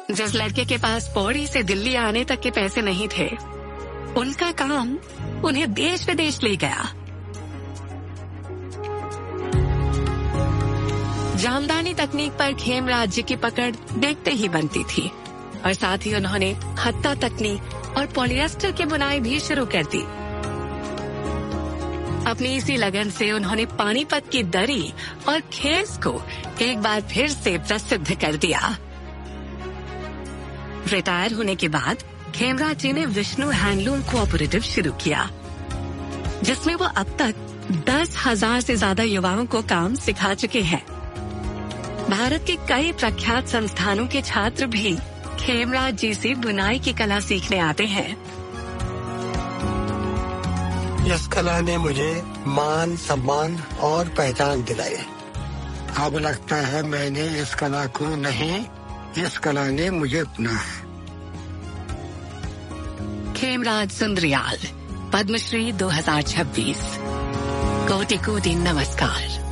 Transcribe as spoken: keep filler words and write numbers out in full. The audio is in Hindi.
जिस लड़के के पास पौड़ी से दिल्ली आने तक के पैसे नहीं थे, उनका काम उन्हें देश विदेश ले गया। जामदानी तकनीक पर खेमराज जी की पकड़ देखते ही बनती थी और साथ ही उन्होंने हत्ता तकनीक और पॉलिएस्टर की बुनाई भी शुरू कर दी। अपनी इसी लगन से उन्होंने पानीपत की दरी और खेस को एक बार फिर से प्रसिद्ध कर दिया। रिटायर होने के बाद खेमराज जी ने विष्णु हैंडलूम कोऑपरेटिव शुरू किया, जिसमें वो अब तक दस हजार से ज्यादा युवाओं को काम सिखा चुके हैं। भारत के कई प्रख्यात संस्थानों के छात्र भी खेमराज जी से बुनाई की कला सीखने आते हैं। इस कला ने मुझे मान, सम्मान और पहचान दिलाई। अब लगता है मैंने इस कला को नहीं, इस कला ने मुझे अपना है। खेमराज सुंदरियाल, पद्मश्री दो हज़ार छब्बीस। कोटि कोटि नमस्कार।